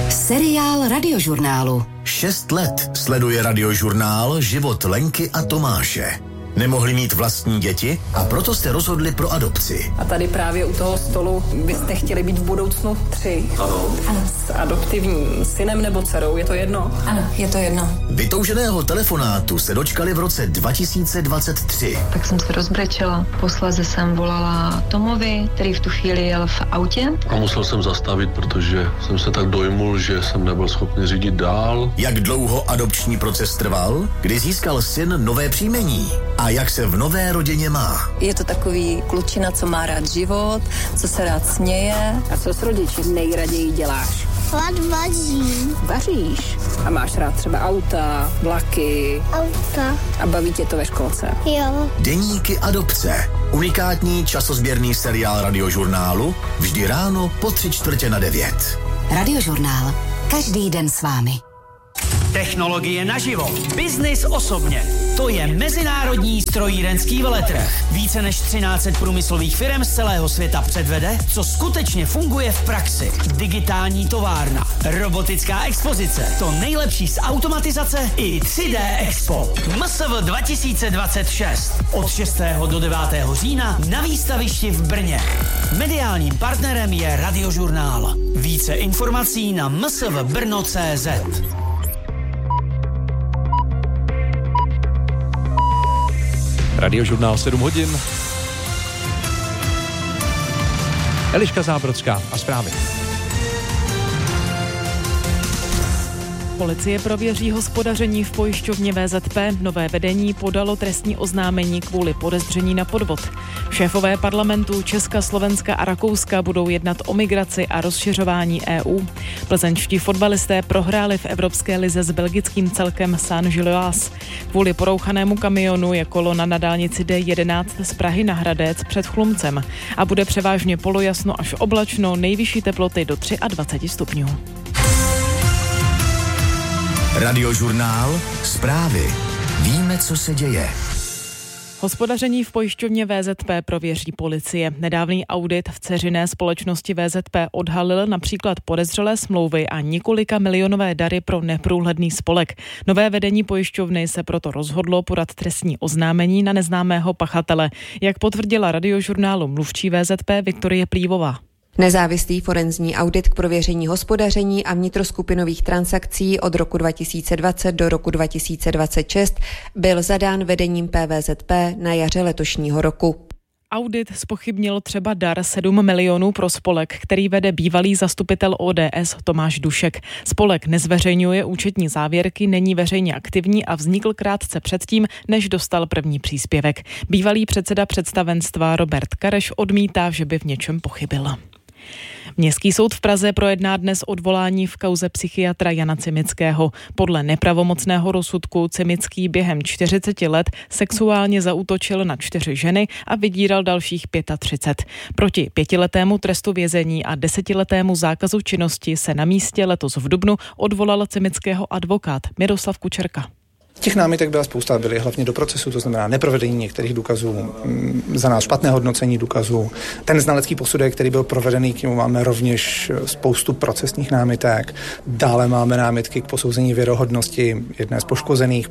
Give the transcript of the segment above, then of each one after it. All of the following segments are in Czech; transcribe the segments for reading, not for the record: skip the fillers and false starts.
Seriál Radiožurnálu. 6 let sleduje Radiožurnál život Lenky a Tomáše. Nemohli mít vlastní děti a proto se rozhodli pro adopci. A tady právě u toho stolu byste chtěli být v budoucnu 3. Ano. S adoptivním synem nebo dcerou, je to jedno? Ano, je to jedno. Vytouženého telefonátu se dočkali v roce 2023. Tak jsem se rozbrečela. Posléze jsem volala Tomovi, který v tu chvíli jel v autě. A musel jsem zastavit, protože jsem se tak dojmul, že jsem nebyl schopný řídit dál. Jak dlouho adopční proces trval? Kdy získal syn nové příjmení? A jak se v nové rodině má? Je to takový klučina, co má rád život, co se rád směje. A co s rodiči nejraději děláš? Vařím. Vaříš. A máš rád třeba auta, vlaky. Auta. A baví tě to ve školce? Jo. Deníky adopce. Unikátní časozběrný seriál Radiožurnálu. Vždy ráno po 8:45. Radiožurnál. Každý den s vámi. Technologie naživo. Biznis osobně. To je mezinárodní strojírenský veletrh. Více než 1300 průmyslových firm z celého světa předvede, co skutečně funguje v praxi. Digitální továrna, robotická expozice, to nejlepší z automatizace i 3D Expo. MSV 2026. Od 6. do 9. října na výstavišti v Brně. Mediálním partnerem je Radiožurnál. Více informací na msvbrno.cz. Radiožurnál 7 hodin. Eliška Zábrodská a zprávy. Policie prověří hospodaření v pojišťovně VZP. Nové vedení podalo trestní oznámení kvůli podezření na podvod. Šéfové parlamentů Česka, Slovenska a Rakouska budou jednat o migraci a rozšiřování EU. Plzeňští fotbalisté prohráli v Evropské lize s belgickým celkem Saint-Gilloise. Kvůli porouchanému kamionu je kolona na dálnici D11 z Prahy na Hradec před Chlumcem a bude převážně polojasno až oblačno, nejvyšší teploty do 23 stupňů. Radiožurnál. Zprávy. Víme, co se děje. Hospodaření v pojišťovně VZP prověří policie. Nedávný audit v dceřiné společnosti VZP odhalil například podezřelé smlouvy a několika milionové dary pro neprůhledný spolek. Nové vedení pojišťovny se proto rozhodlo podat trestní oznámení na neznámého pachatele, jak potvrdila Radiožurnálu mluvčí VZP Viktorie Plívová. Nezávislý forenzní audit k prověření hospodaření a vnitroskupinových transakcí od roku 2020 do roku 2026 byl zadán vedením PVZP na jaře letošního roku. Audit zpochybnil třeba dar 7 milionů pro spolek, který vede bývalý zastupitel ODS Tomáš Dušek. Spolek nezveřejňuje účetní závěrky, není veřejně aktivní a vznikl krátce předtím, než dostal první příspěvek. Bývalý předseda představenstva Robert Kareš odmítá, že by v něčem pochybil. Městský soud v Praze projedná dnes odvolání v kauze psychiatra Jana Cimického. Podle nepravomocného rozsudku Cimický během 40 let sexuálně zaútočil na 4 ženy a vydíral dalších 35. Proti 5letému trestu vězení a 10letému zákazu činnosti se na místě letos v dubnu odvolal Cimického advokát Miroslav Kučerka. Těch námitek byla spousta, byly hlavně do procesu, to znamená neprovedení některých důkazů, za nás špatné hodnocení důkazů. Ten znalecký posudek, který byl provedený, k němu máme rovněž spoustu procesních námitek. Dále máme námitky k posouzení věrohodnosti jedné z poškozených.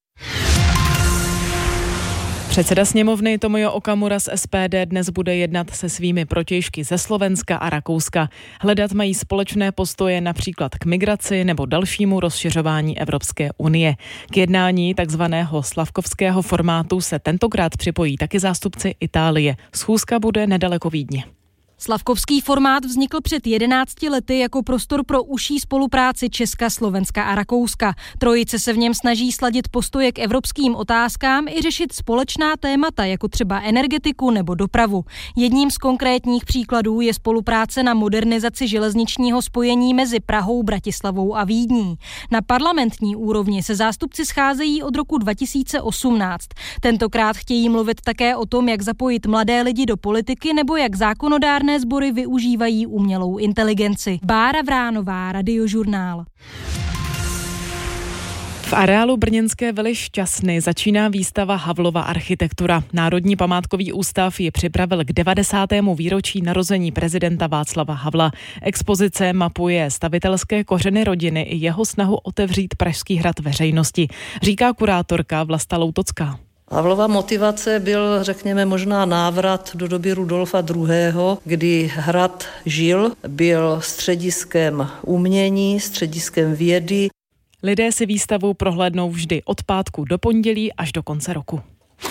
Předseda sněmovny Tomio Okamura z SPD dnes bude jednat se svými protějšky ze Slovenska a Rakouska. Hledat mají společné postoje například k migraci nebo dalšímu rozšiřování Evropské unie. K jednání takzvaného slavkovského formátu se tentokrát připojí taky zástupci Itálie. Schůzka bude nedaleko Vídně. Slavkovský formát vznikl před 11 lety jako prostor pro užší spolupráci Česka, Slovenska a Rakouska. Trojice se v něm snaží sladit postoje k evropským otázkám i řešit společná témata, jako třeba energetiku nebo dopravu. Jedním z konkrétních příkladů je spolupráce na modernizaci železničního spojení mezi Prahou, Bratislavou a Vídní. Na parlamentní úrovni se zástupci scházejí od roku 2018. Tentokrát chtějí mluvit také o tom, jak zapojit mladé lidi do politiky nebo jak zákonodárné sbory využívají umělou inteligenci. Bára Vránová, Radiožurnál. V areálu brněnské Vily Šťastny začíná výstava Havlova architektura. Národní památkový ústav ji připravil k 90. výročí narození prezidenta Václava Havla. Expozice mapuje stavitelské kořeny rodiny i jeho snahu otevřít Pražský hrad veřejnosti, říká kurátorka Vlasta Loutocká. Havlova motivace byl, řekněme, možná návrat do doby Rudolfa II., kdy hrad žil, byl střediskem umění, střediskem vědy. Lidé si výstavu prohlédnou vždy od pátku do pondělí až do konce roku.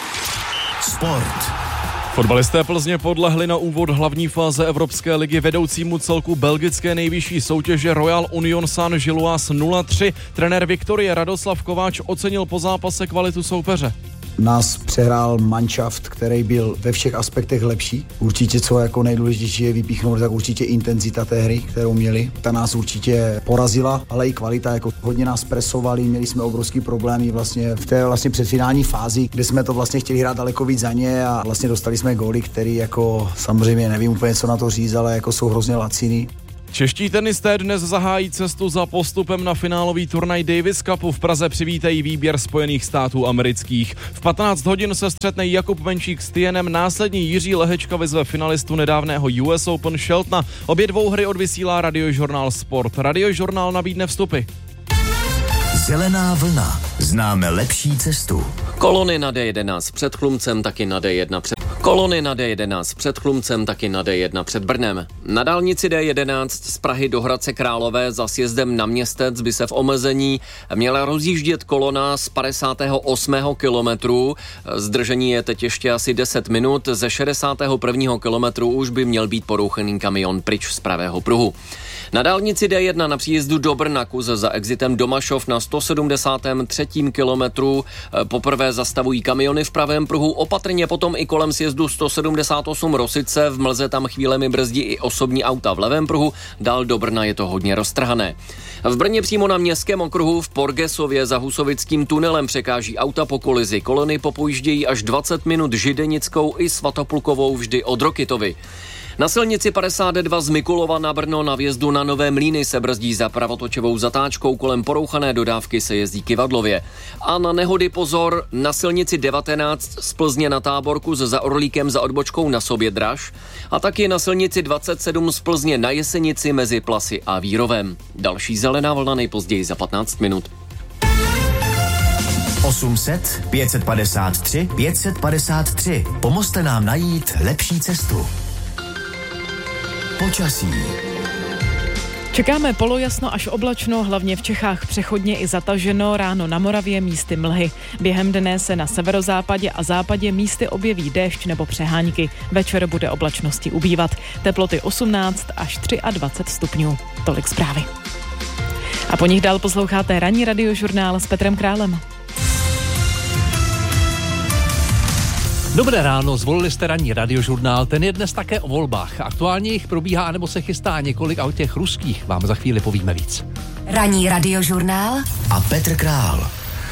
Sport. Fotbalisté Plzně podlehli na úvod hlavní fáze Evropské ligy vedoucímu celku belgické nejvyšší soutěže Royal Union Saint-Gilloise 0-3. Trenér Viktorie Radoslav Kováč ocenil po zápase kvalitu soupeře. Nás přehrál manšaft, který byl ve všech aspektech lepší. Určitě, co jako nejdůležitější je vypíchnout, tak určitě intenzita té hry, kterou měli. Ta nás určitě porazila, ale i kvalita, jako hodně nás presovali, měli jsme obrovský problémy vlastně v té vlastně předfinální fázi, kde jsme to vlastně chtěli hrát daleko víc za ně a vlastně dostali jsme góly, který jako samozřejmě nevím úplně, co na to říct, ale jako jsou hrozně laciný. Čeští tenisté dnes zahájí cestu za postupem na finálový turnaj Davis Cupu. V Praze přivítají výběr Spojených států amerických. V 15 hodin se střetne Jakub Menčík s Tienem, následně Jiří Lehečka vyzve finalistu nedávného US Open Sheltona. Obě dvou hry odvysílá Radiožurnál Sport. Radiožurnál nabídne vstupy. Zelená vlna. Známe lepší cestu. Kolony na D11 před Chlumcem, taky na D1 před... Kolony na D11 před Chlumcem, taky na D1 před Brnem. Na dálnici D11 z Prahy do Hradce Králové za sjezdem na Městec by se v omezení měla rozjíždět kolona z 58. kilometru. Zdržení je teď ještě asi 10 minut. Ze 61. kilometru už by měl být porouchený kamion pryč z pravého pruhu. Na dálnici D1 na příjezdu do Brna kus za exitem Domašov na 173. kilometru poprvé zastavují kamiony v pravém pruhu, opatrně potom i kolem sjezdu 178 Rosice, v mlze tam chvílemi brzdí i osobní auta v levém pruhu, dál do Brna je to hodně roztrhané. V Brně přímo na Městském okruhu v Porgesově za Husovickým tunelem překáží auta po kolizi, kolony popojíždějí až 20 minut Židenickou i Svatoplukovou vždy od Rokytovy. Na silnici 52 z Mikulova na Brno na vjezdu na Nové Mlýny se brzdí za pravotočovou zatáčkou, kolem porouchané dodávky se jezdí Kyvadlově. A na nehody pozor, na silnici 19 z Plzně na Táborku za Orlíkem za odbočkou na Sobědraž a taky na silnici 27 z Plzně na Jesenici mezi Plasy a Vírovem. Další zelená vlna nejpozději za 15 minut. 800 553 553. Pomozte nám najít lepší cestu. Počasí. Čekáme polojasno až oblačno, hlavně v Čechách přechodně i zataženo, ráno na Moravě místy mlhy. Během dne se na severozápadě a západě místy objeví déšť nebo přehánky. Večer bude oblačnosti ubývat. Teploty 18 až 23 stupňů. Tolik zprávy. A po nich dál posloucháte ranní radiožurnál s Petrem Králem. Dobré ráno, zvolili jste ranní radiožurnál, ten je dnes také o volbách. Aktuálně jich probíhá anebo se chystá několik a o těch ruských vám za chvíli povíme víc. Ranní radiožurnál a Petr Král.